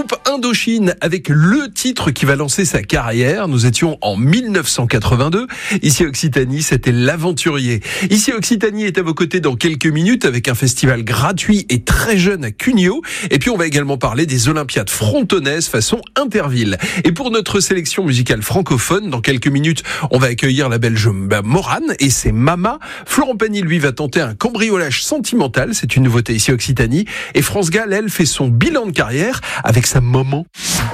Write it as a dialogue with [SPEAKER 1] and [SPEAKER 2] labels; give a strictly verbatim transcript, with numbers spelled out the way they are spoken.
[SPEAKER 1] groupe Indochine avec le titre qui va lancer sa carrière. Nous étions en mille neuf cent quatre-vingt-deux. Ici Occitanie, c'était l'aventurier. Ici Occitanie est à vos côtés dans quelques minutes avec un festival gratuit et très jeune à Cugnot. Et puis on va également parler des Olympiades frontonnaises façon Interville. Et pour notre sélection musicale francophone, dans quelques minutes, on va accueillir la belge Morane et ses Mama. Florent Pagny, lui, va tenter un cambriolage sentimental. C'est une nouveauté ici Occitanie. Et France Gall, elle, fait son bilan de carrière avec sa maman.